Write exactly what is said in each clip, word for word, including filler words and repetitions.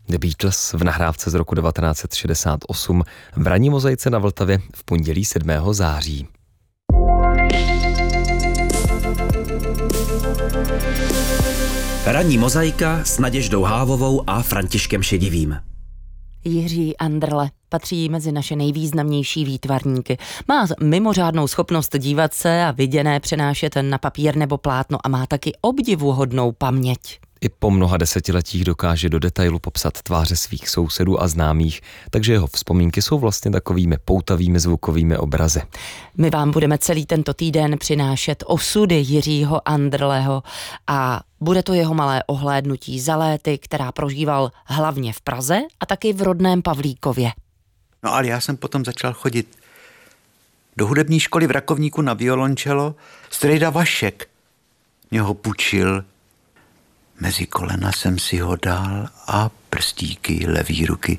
The Beatles v nahrávce z roku devatenáct set šedesát osm v ranní mozaice na Vltavě v pondělí sedmého září. Ranní mozaika s Naděždou Hávovou a Františkem Šedivým. Jiří Anderle patří mezi naše nejvýznamnější výtvarníky. Má mimořádnou schopnost dívat se a viděné přenášet na papír nebo plátno a má taky obdivuhodnou paměť. I po mnoha desetiletích dokáže do detailu popsat tváře svých sousedů a známých, takže jeho vzpomínky jsou vlastně takovými poutavými zvukovými obrazy. My vám budeme celý tento týden přinášet osudy Jiřího Anderleho a bude to jeho malé ohlédnutí za léty, která prožíval hlavně v Praze a taky v rodném Pavlíkově. No ale já jsem potom začal chodit do hudební školy v Rakovníku na violončelo. Strejda Vašek mě ho půjčil. Mezi kolena jsem si ho dal a prstíky levý ruky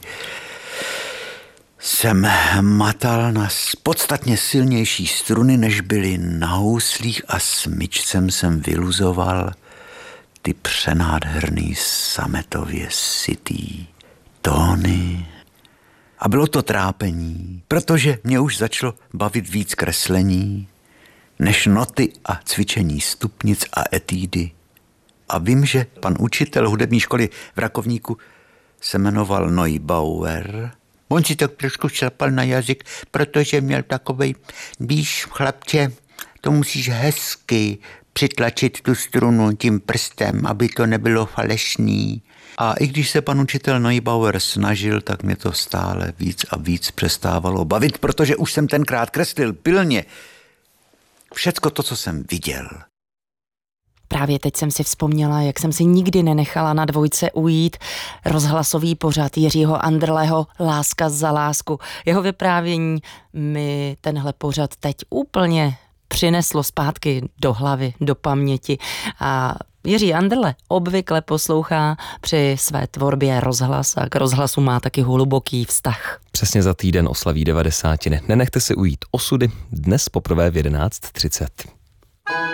jsem matal na podstatně silnější struny, než byly na houslích a smyčcem jsem vyluzoval ty přenádherný sametově sytý tóny. A bylo to trápení, protože mě už začalo bavit víc kreslení, než noty a cvičení stupnic a etídy. A vím, že pan učitel hudební školy v Rakovníku se jmenoval Neubauer. On si tak trošku šlapal na jazyk, protože měl takovej, víš, chlapče, to musíš hezky přitlačit tu strunu tím prstem, aby to nebylo falešný. A i když se pan učitel Neubauer snažil, tak mě to stále víc a víc přestávalo bavit, protože už jsem tenkrát kreslil pilně všecko to, co jsem viděl. Právě teď jsem si vzpomněla, jak jsem si nikdy nenechala na dvojce ujít rozhlasový pořad Jiřího Anderleho Láska za lásku. Jeho vyprávění mi tenhle pořad teď úplně přineslo zpátky do hlavy, do paměti. A Jiří Anderle obvykle poslouchá při své tvorbě rozhlas a k rozhlasu má taky hluboký vztah. Přesně za týden oslaví devadesátiny. Nenechte si ujít osudy dnes poprvé v jedenáct třicet.